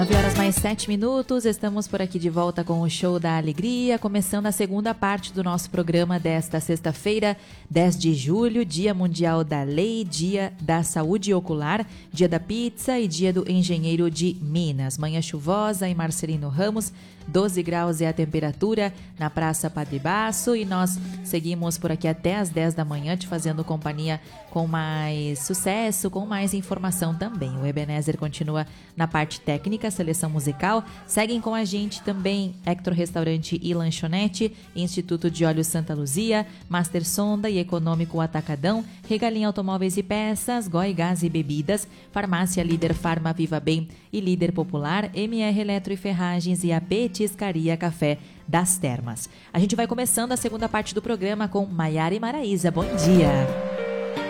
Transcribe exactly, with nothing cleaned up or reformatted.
nove horas mais sete minutos, estamos por aqui de volta com o Show da Alegria, começando a segunda parte do nosso programa desta sexta-feira, dez de julho, Dia Mundial da Lei, Dia da Saúde Ocular, Dia da Pizza e Dia do Engenheiro de Minas. Manhã chuvosa em Marcelino Ramos, doze graus é a temperatura na Praça Padre Baço e nós seguimos por aqui até às dez da manhã te fazendo companhia com mais sucesso, com mais informação também. O Ebenezer continua na parte técnica, seleção musical. Seguem com a gente também Hector Restaurante e Lanchonete, Instituto de Óleos Santa Luzia, Master Sonda e Econômico Atacadão, Regalim Automóveis e Peças, Goi Gás e Bebidas, Farmácia Líder Farma Viva Bem e Líder Popular, M R Eletro e Ferragens e a Petiscaria Café das Termas. A gente vai começando a segunda parte do programa com Maiara e Maraísa. Bom dia!